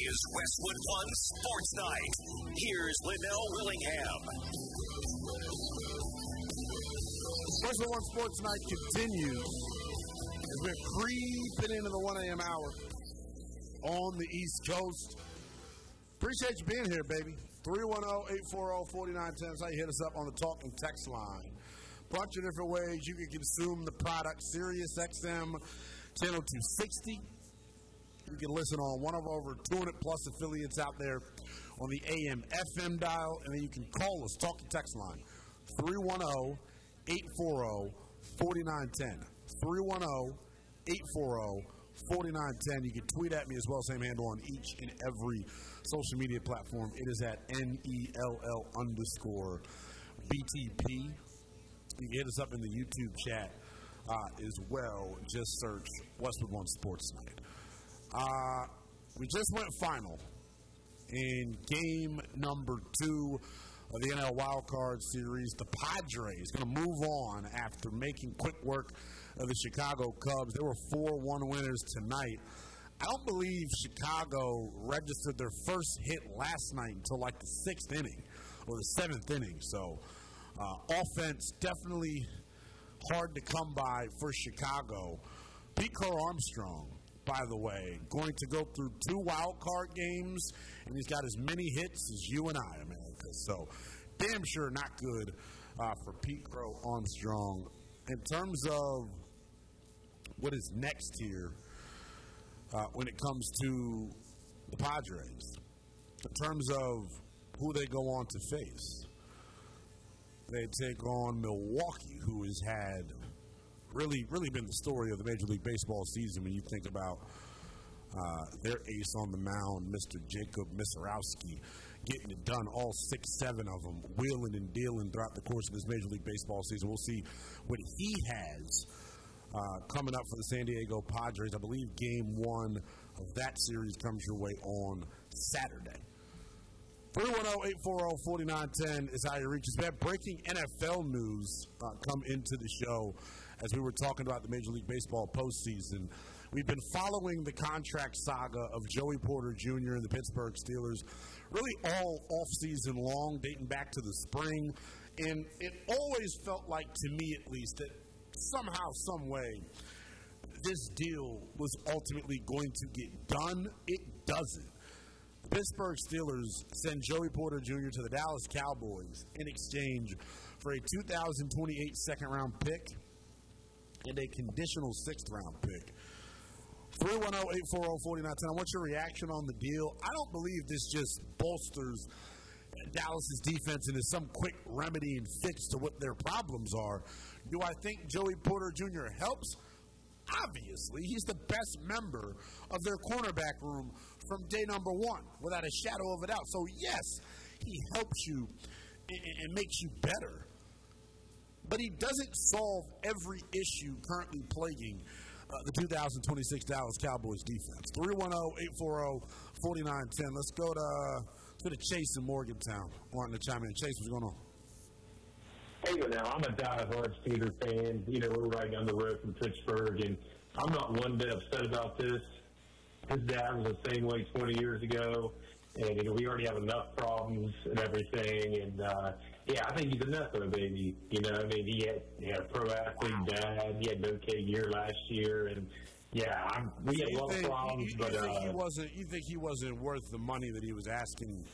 is Westwood One Sports Night. Here's Linnell Willingham. Westwood One Sports Night continues as we're creeping into the 1 a.m. hour on the East Coast. Appreciate you being here, baby. 310-840-4910. That's how you hit us up on the talk and text line. Bunch of different ways you can consume the product. Sirius XM, channel 260. You can listen on one of over 200-plus affiliates out there on the AM/FM dial. And then you can call us, talk and text line, 310-840-4910. 310-840-4910. You can tweet at me as well, same handle on each and every social media platform. It is at NELL_BTP. You can hit us up in the YouTube chat as well. Just search Westwood One Sports Night. We just went final in game number 2 of the NL Wild Card Series. The Padres going to move on after making quick work of the Chicago Cubs. There were 4-1 winners tonight. I don't believe Chicago registered their first hit last night until like the 6th inning or the 7th inning. So offense definitely hard to come by for Chicago. Pete Crow Armstrong, by the way, going to go through 2 wild card games, and he's got as many hits as you and I, America. So damn sure not good for Pete Crow Armstrong. In terms of what is next here when it comes to the Padres, in terms of who they go on to face, they take on Milwaukee, who has had really been the story of the Major League Baseball season when you think about their ace on the mound, Mr. Jacob Misarowski, getting it done, all 6-7 of them, wheeling and dealing throughout the course of this Major League Baseball season. We'll see what he has coming up for the San Diego Padres. I believe game 1 of that series comes your way on Saturday. 310-840-4910 is how you reach us. We have breaking NFL news come into the show as we were talking about the Major League Baseball postseason. We've been following the contract saga of Joey Porter Jr. and the Pittsburgh Steelers really all offseason long, dating back to the spring. And it always felt like, to me at least, that somehow, some way, this deal was ultimately going to get done. It doesn't. The Pittsburgh Steelers send Joey Porter Jr. to the Dallas Cowboys in exchange for a 2028 second-round pick and a conditional 6th-round pick. 310-840-4910. I want your reaction on the deal. I don't believe this just bolsters Dallas's defense and is some quick remedy and fix to what their problems are. Do I think Joey Porter Jr. helps? Obviously, he's the best member of their cornerback room from day number 1, without a shadow of a doubt. So, yes, he helps you and makes you better. But he doesn't solve every issue currently plaguing the 2026 Dallas Cowboys defense. 310-840-4910. Let's go to Chase in Morgantown. Wanting to chime in. Chase, what's going on? Hey, now, I'm a diehard Steeler fan. You know, we're right down the road from Pittsburgh, and I'm not one bit upset about this. His dad was the same way 20 years ago, and, you know, we already have enough problems and everything. And, yeah, I think he's enough of a baby. You know, I mean, he had a pro athlete dad. He had an okay year last year, and, yeah, we had a lot of problems. You think he wasn't worth the money that he was asking